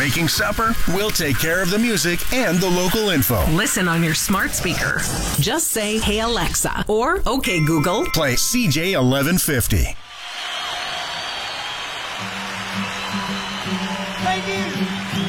making supper, we'll take care of the music and the local info. Listen on your smart speaker. Just say, "Hey Alexa," or "Okay Google." Play CJ 1150. Thank you.